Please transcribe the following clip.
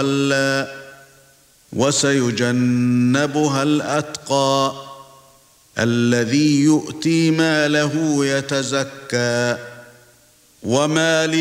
يتولى وسيجنبها الأتقى الذي يؤتي ماله يتزكى وما